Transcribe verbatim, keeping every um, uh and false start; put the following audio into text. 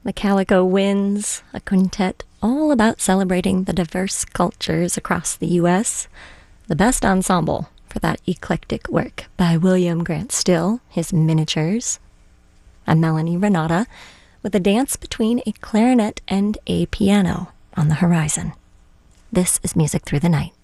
The Calico Winds, a quintet all about celebrating the diverse cultures across the U S The best ensemble for that eclectic work by William Grant Still, his miniatures. I'm Melanie Renata, with a dance between a clarinet and a piano on the horizon. This is Music Through the Night.